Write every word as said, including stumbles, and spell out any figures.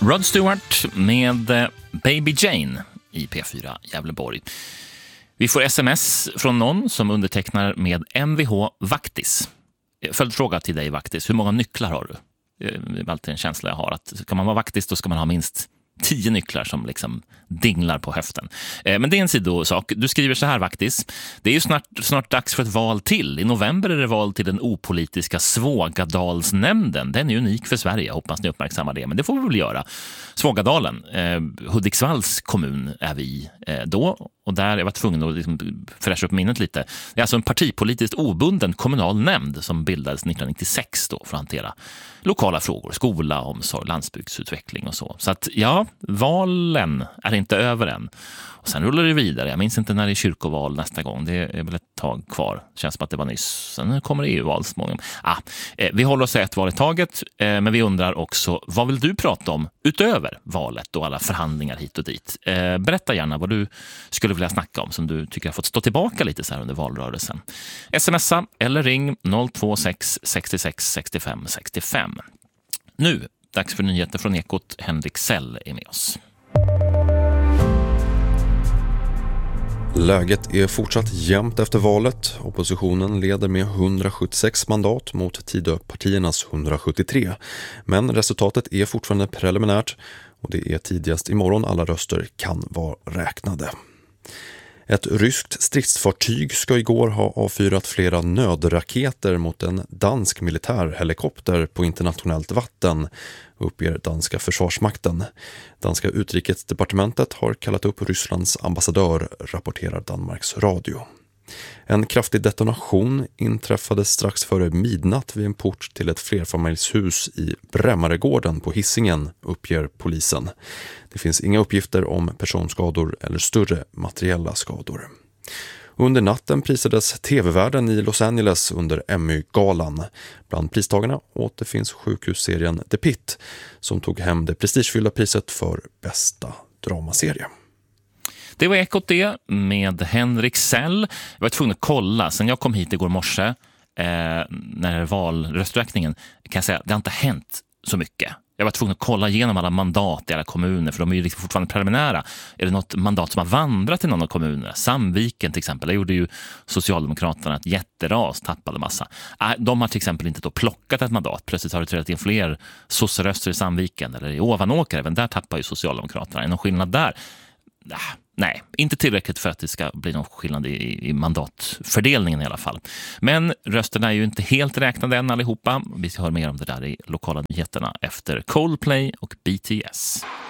Rod Stewart med Baby Jane i P fyra Gävleborg. Vi får sms från någon som undertecknar med M V H Vaktis. Följdfråga till dig, Vaktis. Hur många nycklar har du? Det är alltid en känsla jag har att kan man vara vaktis då ska man ha minst tio nycklar som liksom dinglar på höften. Men det är en sidosak. Du skriver så här, Vaktis. Det är ju snart, snart dags för ett val till. I november är det val till den opolitiska Svågadalsnämnden. Den är unik för Sverige. Jag hoppas ni uppmärksammar det. Men det får vi väl göra. Svågadalen, eh, Hudiksvalls kommun är vi eh, då. Och där jag var tvungen att liksom fräscha upp minnet lite. Det är alltså en partipolitiskt obunden kommunal nämnd som bildades nittonhundranittiosex då för att hantera lokala frågor, skola, omsorg, landsbygdsutveckling och så. Så att ja, valen är inte över än. Och sen rullar det vidare. Jag minns inte när det är kyrkoval nästa gång. Det är väl ett tag kvar. Känns som att det var nyss. Sen kommer E U-val småningom. Ah, eh, vi håller oss ett val i taget. Eh, men vi undrar också, vad vill du prata om utöver valet och alla förhandlingar hit och dit? Eh, berätta gärna vad du skulle vilja snacka om som du tycker har fått stå tillbaka lite så här under valrörelsen. Smsa eller ring noll två sex sextiosex sextiofem sextiofem. Nu, dags för nyheter från Ekot. Henrik Sell är med oss. Läget är fortsatt jämnt efter valet. Oppositionen leder med hundrasjuttiosex mandat mot Tidöpartiernas hundrasjuttiotre. Men resultatet är fortfarande preliminärt och det är tidigast imorgon alla röster kan vara räknade. Ett ryskt stridsfartyg ska igår ha avfyrat flera nödraketer mot en dansk militärhelikopter på internationellt vatten, uppger danska försvarsmakten. Danska utrikesdepartementet har kallat upp Rysslands ambassadör, rapporterar Danmarks radio. En kraftig detonation inträffade strax före midnatt vid en port till ett flerfamiljshus i Brämmaregården på Hisingen, uppger polisen. Det finns inga uppgifter om personskador eller större materiella skador. Under natten prisades tv-världen i Los Angeles under Emmy-galan. Bland pristagarna återfinns sjukhusserien The Pitt som tog hem det prestigefyllda priset för bästa dramaserie. Det var Ekot det med Henrik Sell. Jag var tvungen att kolla. Sen jag kom hit igår morse eh, när valrösträkningen kan jag säga det har inte hänt så mycket. Jag var tvungen att kolla igenom alla mandat i alla kommuner för de är ju liksom fortfarande preliminära. Är det något mandat som har vandrat till någon av kommunerna? Sandviken till exempel, där gjorde ju Socialdemokraterna ett jätteras, tappade massa. De har till exempel inte då plockat ett mandat. Plötsligt har det trillat in fler sossröster i Sandviken eller i Ovanåker. Även där tappar ju Socialdemokraterna. Är det någon skillnad där? Nej, inte tillräckligt för att det ska bli någon skillnad i, i mandatfördelningen i alla fall. Men rösterna är ju inte helt räknade än allihopa. Vi ska höra mer om det där i lokala nyheterna efter Coldplay och B T S.